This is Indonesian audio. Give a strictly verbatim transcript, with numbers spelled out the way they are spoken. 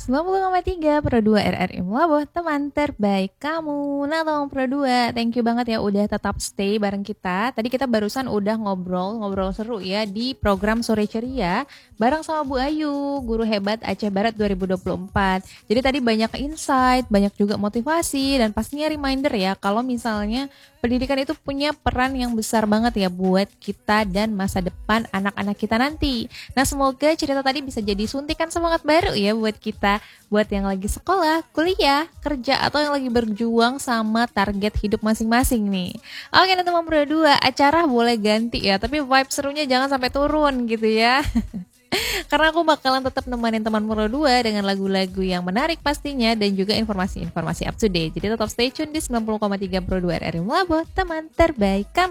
sembilan puluh koma tiga Pro dua R R I Melabuh, teman terbaik kamu. Nah, teman Pro dua, thank you banget ya udah tetap stay bareng kita. Tadi kita barusan udah ngobrol, ngobrol seru ya di program Sore Ceria bareng sama Bu Ayu, guru hebat Aceh Barat dua ribu dua puluh empat. Jadi tadi banyak insight, banyak juga motivasi dan pastinya reminder ya kalau misalnya pendidikan itu punya peran yang besar banget ya buat kita dan masa depan anak-anak kita nanti. Nah, semoga cerita tadi bisa jadi suntikan semangat baru ya buat kita, buat yang lagi sekolah, kuliah, kerja, atau yang lagi berjuang sama target hidup masing-masing nih. Oke, nah teman Pro dua, acara boleh ganti ya, tapi vibe serunya jangan sampai turun gitu ya. Karena aku bakalan tetap nemenin teman Pro dua dengan lagu-lagu yang menarik pastinya dan juga informasi-informasi up to date. Jadi tetap stay tune di sembilan puluh koma tiga Pro dua R R I Melabuh, teman terbaik kamu.